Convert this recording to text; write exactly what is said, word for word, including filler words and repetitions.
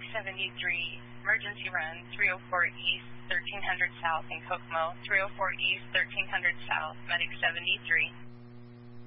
seventy-three, emergency run three oh four East, thirteen hundred South in Kokomo, three oh four East, thirteen hundred South, medic seventy-three.